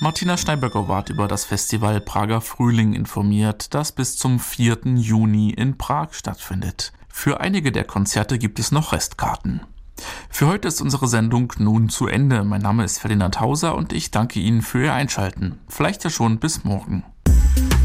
Martina Schneiberger-Wart über das Festival Prager Frühling informiert, das bis zum 4. Juni in Prag stattfindet. Für einige der Konzerte gibt es noch Restkarten. Für heute ist unsere Sendung nun zu Ende. Mein Name ist Ferdinand Hauser und ich danke Ihnen für Ihr Einschalten. Vielleicht ja schon bis morgen.